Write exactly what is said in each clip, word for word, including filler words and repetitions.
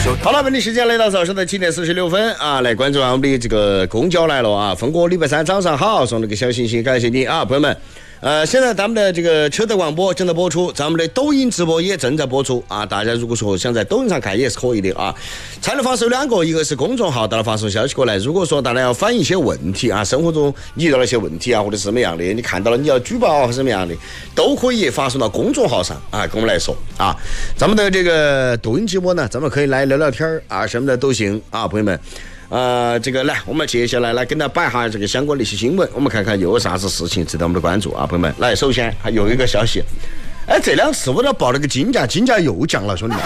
好了，本地时间来到早上的七点四十六分啊，来关注我们的这个公交来了啊，峰哥礼拜三早上好，送了个小心心，感谢你啊，朋友们。呃，现在咱们的这个车德广播正在播出，咱们的抖音直播也正在播出啊。大家如果说想在抖音上看也是可以的啊。参与方式有两个，一个是公众号，大家发送消息过来。如果说大家要反映一些问题啊，生活中你遇到了一些问题啊，或者是什么样的，你看到了你要举报或什么样的，都可以发送到公众号上啊，跟我们来说啊。咱们的这个抖音直播呢，咱们可以来聊聊天啊，什么的都行啊，朋友们。呃，这个来，我们接下来来跟大家摆下这个相关的一些新闻，我们看看又有啥子事情值得我们的关注啊，朋友们。来，首先还有一个消息，哎，这两次我都报了个金价，金价又降了，兄弟们。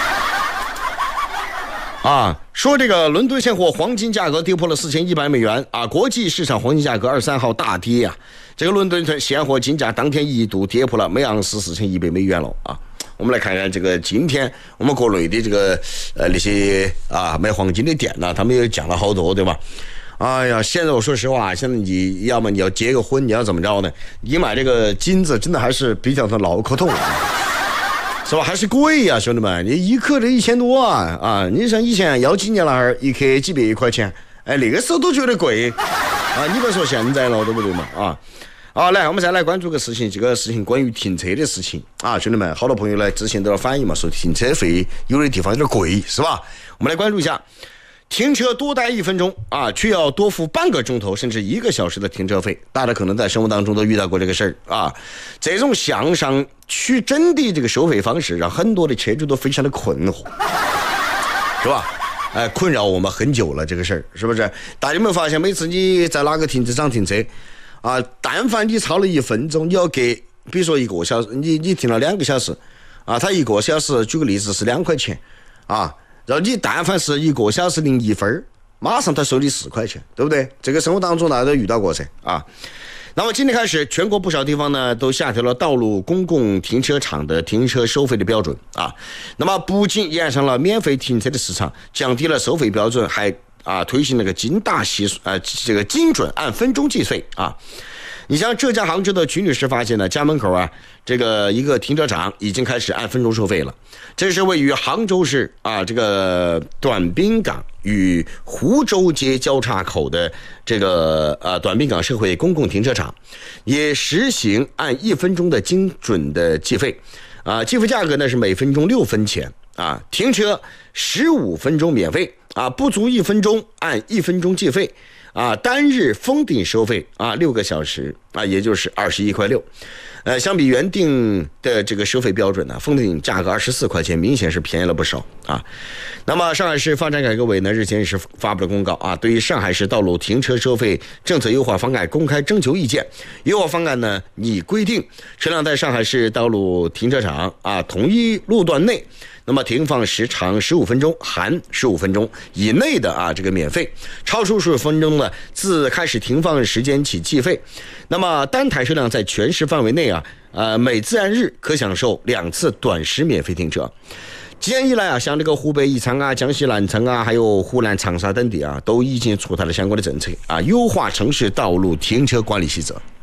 啊，说这个伦敦现货黄金价格跌破了四千一百美元啊，国际市场黄金价格二十三号大跌啊，这个伦敦现货金价当天一度跌破了每盎司四千一百美元了啊。我们来看看这个今天我们国内的这个呃那些啊卖黄金的店呢，他们也降了好多，对吧？哎呀，现在我说实话，现在你要么你要结个婚，你要怎么着呢？你买这个金子真的还是比较的脑壳痛，是吧？还是贵呀、啊，兄弟们，你一克这一千多啊啊！你像以前幺几年那儿一克几百块钱，哎，那个时候都觉得贵啊，你别说现在了，对不对嘛？啊。好，来，我们再来关注个事情，这个事情关于停车的事情啊，兄弟们，好多朋友呢之前都要反映嘛，说停车费有的地方有点贵，是吧？我们来关注一下，停车多待一分钟啊，却要多付半个钟头甚至一个小时的停车费，大家可能在生活当中都遇到过这个事儿啊。这种向上去征的这个收费方式，让很多的车主都非常的困惑，是吧？哎，困扰我们很久了，这个事儿是不是？大家有没有发现，每次你在哪个停车场停车？啊，但凡你超了一分钟，你要给，比如说一个小时，你你停了两个小时，啊，他一个小时，举个例子是两块钱，啊，然后你但凡是一个小时零一分，马上他收你四块钱，对不对？这个生活当中大家都遇到过噻，啊。那么今天开始，全国不少地方呢都下调了道路公共停车场的停车收费的标准啊。那么不仅延上了免费停车的市场，降低了收费标准，还啊，推行那个精大细啊，这个精准按分钟计费啊。你像浙江杭州的曲女士发现呢，家门口啊，这个一个停车场已经开始按分钟收费了。这是位于杭州市啊这个短滨港与湖州街交叉口的这个呃短滨港社会公共停车场，也实行按一分钟的精准的计费啊，计费价格呢是每分钟六分钱啊，停车十五分钟免费。啊，不足一分钟按一分钟计费，啊，单日封顶收费啊，六个小时啊，也就是二十一块六，呃，相比原定的这个收费标准呢，封顶价格二十四块钱，明显是便宜了不少啊。那么，上海市发展改革委呢日前也是发布了公告啊，对于上海市道路停车收费政策优化方案公开征求意见。优化方案呢，拟规定车辆在上海市道路停车场啊同一路段内。那么停放时长十五分钟，含十五分钟以内的啊，这个免费；超出十五分钟呢，自开始停放时间起计费。那么单台车辆在全市范围内啊，呃，每自然日可享受两次短时免费停车。今年以来啊，像这个湖北宜昌啊、江西南昌啊，还有湖南长沙等地啊，都已经出台了相关的政策啊，优化城市道路停车管理细则。